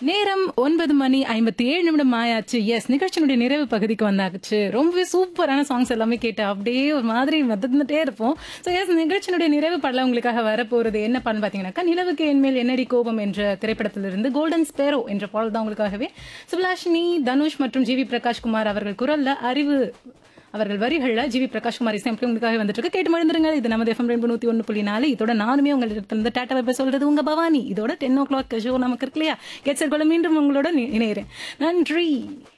நேரம் 9:57 ஆயாச்சு. எஸ், நிகழ்ச்சியினுடைய நிறைவு பகுதிக்கு வந்தாச்சு. ரொம்பவே சூப்பரான சாங்ஸ் எல்லாமே கேட்டு அப்படியே ஒரு மாதிரி மிதந்துட்டே இருப்போம். ஸோ எஸ், நிகழ்ச்சியினுடைய நிறைவு பாடல உங்களுக்காக வரப்போறது என்ன பாடல்னு பார்த்தீங்கன்னாக்கா, நிலவுக்கு என்மேல் என்னடி கோபம் என்ற திரைப்படத்திலிருந்து கோல்டன் ஸ்பேரோ என்ற பாடல் தான் உங்களுக்காகவே சுப்லாஷினி, தனுஷ் மற்றும் ஜி வி பிரகாஷ்குமார் அவர்கள் குரல்ல, அறிவு அவர்கள் வரிகள்ல ஜி வி பிரகாஷ்குமார் இசையமைப்பில் உங்களுக்காக வந்துட்டு இருக்கு. கேட்டு மகிழ்ந்துருங்க. இது நமது FM 101.4. இதோட நானுமே உங்களுக்கு இருந்து டாட்டா வைப்ப சொல்றது உங்க பவானி. இதோட 10 o'clock ஷோ நமக்கு இருக்கு இல்லையா? கெட்ஸ் மீண்டும் உங்களோட இணைகிறேன். நன்றி.